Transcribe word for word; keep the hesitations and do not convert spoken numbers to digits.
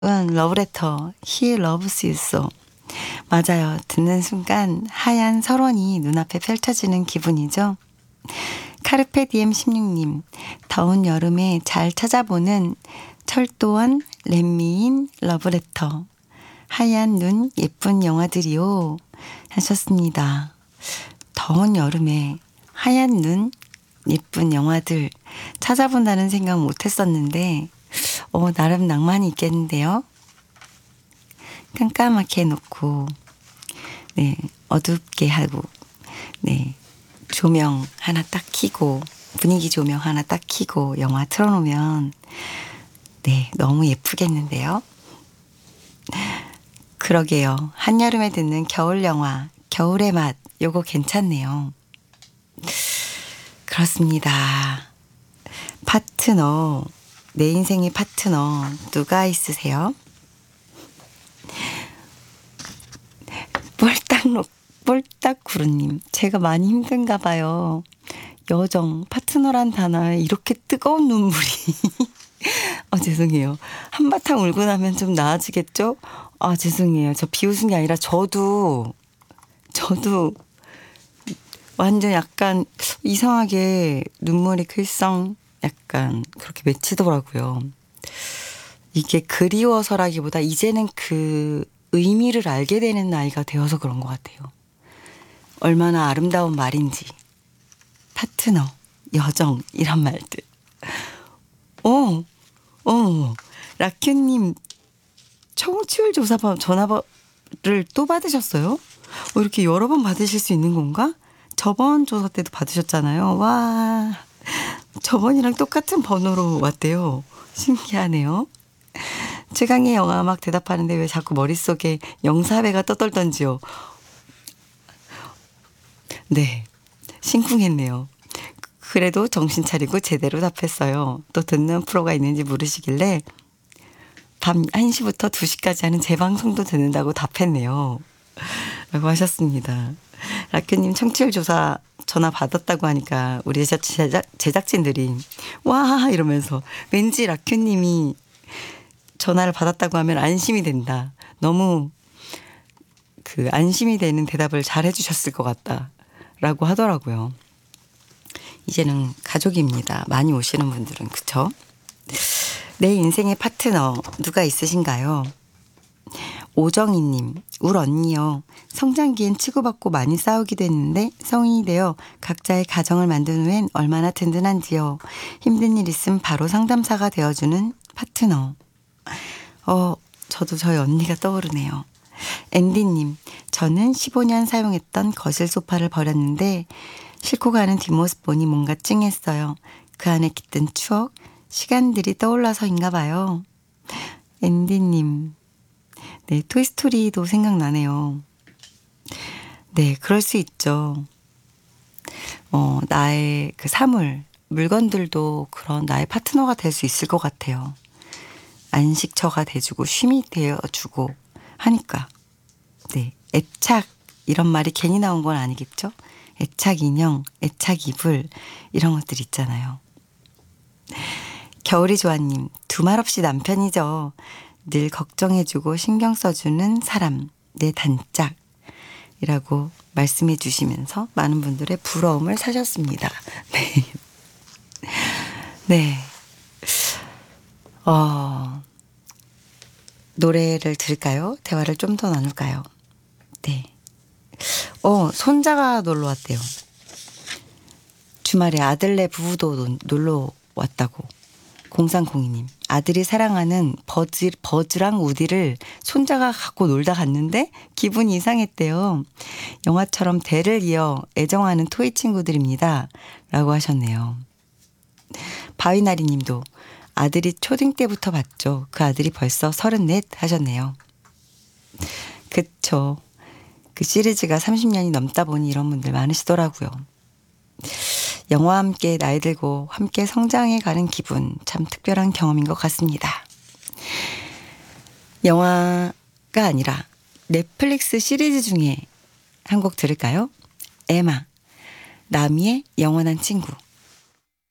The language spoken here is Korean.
은 러브레터 He loves you so. 맞아요. 듣는 순간 하얀 설원이 눈앞에 펼쳐지는 기분이죠. 카르페디엠 십육 님, 더운 여름에 잘 찾아보는 철도원 렛미인 러브레터. 하얀 눈 예쁜 영화들이요 하셨습니다. 더운 여름에 하얀 눈 예쁜 영화들 찾아본다는 생각 못했었는데 어, 나름 낭만이 있겠는데요. 깜깜하게 해놓고 네, 어둡게 하고 네, 조명 하나 딱 켜고 분위기 조명 하나 딱 켜고 영화 틀어놓으면 네, 너무 예쁘겠는데요. 그러게요. 한여름에 듣는 겨울 영화 겨울의 맛 요거 괜찮네요. 그렇습니다. 파트너, 내 인생의 파트너 누가 있으세요? 뻘딱록 뻘딱구루님, 제가 많이 힘든가 봐요. 여정, 파트너란 단어에 이렇게 뜨거운 눈물이 아 죄송해요. 한바탕 울고 나면 좀 나아지겠죠? 아 죄송해요. 저 비웃은 게 아니라 저도 저도 완전 약간 이상하게 눈물이 글썽 약간 그렇게 맺히더라고요. 이게 그리워서라기보다 이제는 그 의미를 알게 되는 나이가 되어서 그런 것 같아요. 얼마나 아름다운 말인지. 파트너, 여정 이런 말들. 어, 어, 라큐님 청취율 조사 전화를 또 받으셨어요? 어, 이렇게 여러 번 받으실 수 있는 건가? 저번 조사 때도 받으셨잖아요. 와, 저번이랑 똑같은 번호로 왔대요. 신기하네요. 최강의 영화 막 대답하는데 왜 자꾸 머릿속에 영사배가 떠돌던지요. 네, 심쿵했네요. 그래도 정신 차리고 제대로 답했어요. 또 듣는 프로가 있는지 물으시길래 밤 한 시부터 두 시까지 하는 재방송도 듣는다고 답했네요. 라고 하셨습니다. 라큐님 청취율 조사 전화 받았다고 하니까 우리 제작, 제작진들이 와 이러면서 왠지 라큐님이 전화를 받았다고 하면 안심이 된다. 너무 그 안심이 되는 대답을 잘 해주셨을 것 같다라고 하더라고요. 이제는 가족입니다. 많이 오시는 분들은 그쵸? 내 인생의 파트너 누가 있으신가요? 오정희님, 울 언니요. 성장기엔 치고받고 많이 싸우기도 했는데 성인이 되어 각자의 가정을 만든 후엔 얼마나 든든한지요. 힘든 일 있음 바로 상담사가 되어주는 파트너. 어, 저도 저희 언니가 떠오르네요. 앤디님, 저는 십오 년 사용했던 거실 소파를 버렸는데 싣고 가는 뒷모습 보니 뭔가 찡했어요. 그 안에 깃든 추억, 시간들이 떠올라서인가 봐요. 앤디님, 네, 토이스토리도 생각나네요. 네, 그럴 수 있죠. 어, 나의 그 사물, 물건들도 그런 나의 파트너가 될 수 있을 것 같아요. 안식처가 돼주고 쉼이 되어주고 하니까. 네, 애착 이런 말이 괜히 나온 건 아니겠죠? 애착 인형, 애착 이불 이런 것들 있잖아요. 겨울이 좋아님, 두말 없이 남편이죠. 늘 걱정해주고 신경 써주는 사람, 내 단짝이라고 말씀해 주시면서 많은 분들의 부러움을 사셨습니다. 네. 네. 어, 노래를 들을까요? 대화를 좀 더 나눌까요? 네. 어, 손자가 놀러 왔대요. 주말에 아들네 부부도 놀러 왔다고. 공삼공이 님, 아들이 사랑하는 버즈, 버즈랑 우디를 손자가 갖고 놀다 갔는데 기분이 이상했대요. 영화처럼 대를 이어 애정하는 토이 친구들입니다. 라고 하셨네요. 바위나리 님도 아들이 초딩 때부터 봤죠. 그 아들이 벌써 서른넷 하셨네요. 그쵸. 그 시리즈가 삼십 년이 넘다 보니 이런 분들 많으시더라고요. 영화와 함께 나이 들고 함께 성장해 가는 기분 참 특별한 경험인 것 같습니다. 영화가 아니라 넷플릭스 시리즈 중에 한 곡 들을까요? 에마, 나미의 영원한 친구.